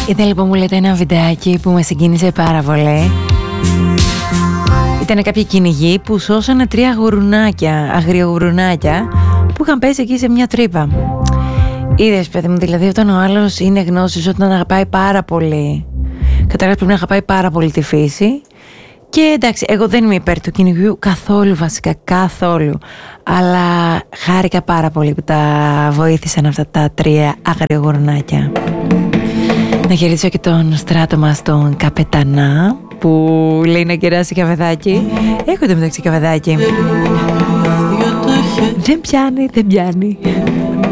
Είδα λοιπόν, μου λέτε, ένα βιντεάκι που με συγκίνησε πάρα πολύ. Ήταν κάποιοι κυνηγοί που σώσανε 3 αγριογουρουνάκια που είχαν πέσει εκεί σε μια τρύπα. Είδες, παιδί μου, δηλαδή όταν ο άλλος είναι γνώσης, όταν αγαπάει πάρα πολύ, καταρχάς πρέπει να αγαπάει πάρα πολύ τη φύση. Και εντάξει, εγώ δεν είμαι υπέρ του κυνηγιού καθόλου, βασικά καθόλου. Αλλά χάρηκα πάρα πολύ που τα βοήθησαν αυτά τα 3 αγριογουρουνάκια. Να χαιρετήσω και τον στράτο μας, τον Καπετανά, που λέει να κεράσει καφεδάκι. Έχω το μεταξύ καφεδάκι. Δεν πιάνει.